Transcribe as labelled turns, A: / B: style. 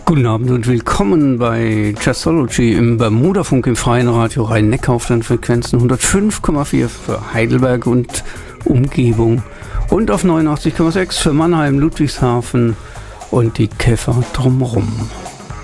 A: Guten Abend und willkommen bei Jazzology im Bermudafunk im Freien Radio Rhein-Neckar auf den Frequenzen 105,4 für Heidelberg und Umgebung und auf 89,6 für Mannheim, Ludwigshafen und die Käfer drumherum.